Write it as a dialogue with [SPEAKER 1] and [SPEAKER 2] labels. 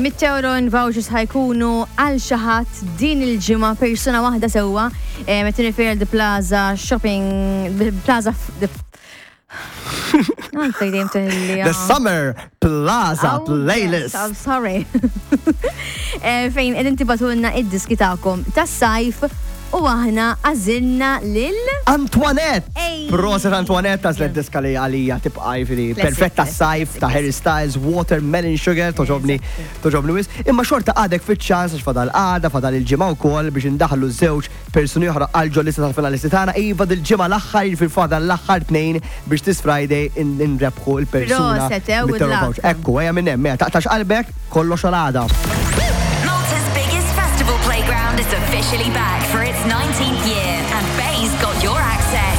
[SPEAKER 1] 100 in vouchers ħajkunu għal xi ħadd din il-ġimgħa persuna waħda sewwa meta nirrefer the Plaza Shopping Plaza
[SPEAKER 2] The Summer Plaza Playlist.
[SPEAKER 1] I'm sorry. Fejn qegħdin tibatulna id-diski tagħkom tas-sajf u aħna għażilna lil
[SPEAKER 2] Antoinette. Proset Antoinette għażlet diska li għalija tibqa' jiġifieri perfetta sajf ta' Harry Styles, Watermelon Sugar, toġobni wis. Imma xorta għadek fiċ-ċans għax fadal il-ġimgħa wkoll biex indaħlu żewġ persuni oħra għal ġolista tal-finalisti tagħna iva dil-ġimgħa l-aħħar fil-fadal l-aħħar tnejn biex this Friday inrebħu l-persuna. Ekku, ejja minn hemm, taqtax qalbek kollox għal-għada.
[SPEAKER 3] Playground is officially back for its 19th year, and Bay's got your access.